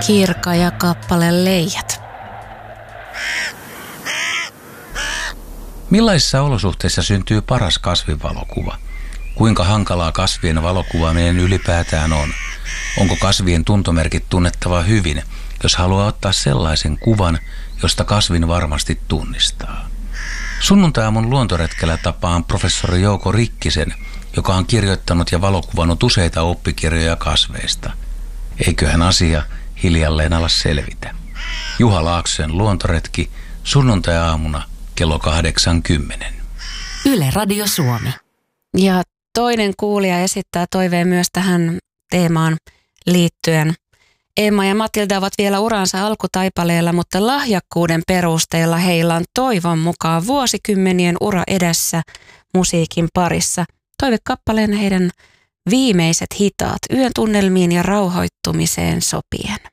Kirka ja kappale Leijat. Millaisissa olosuhteissa syntyy paras kasvinvalokuva? Kuinka hankalaa kasvien valokuvaaminen ylipäätään on? Onko kasvien tuntomerkit tunnettava hyvin, jos haluaa ottaa sellaisen kuvan, josta kasvin varmasti tunnistaa? Sunnuntai-aamun luontoretkellä tapaan professori Jouko Rikkisen, joka on kirjoittanut ja valokuvannut useita oppikirjoja kasveista. Eiköhän asia hiljalleen ala selvitä. Juha Laaksosen luontoretki sunnuntai-aamuna kello 8:10. Yle Radio Suomi. Ja toinen kuulija esittää toiveen myös tähän teemaan liittyen. Emma ja Matilda ovat vielä uransa alkutaipaleella, mutta lahjakkuuden perusteella heillä on toivon mukaan vuosikymmenien ura edessä musiikin parissa. Toivekappaleena heidän viimeiset hitaat yön tunnelmiin ja rauhoittumiseen sopien.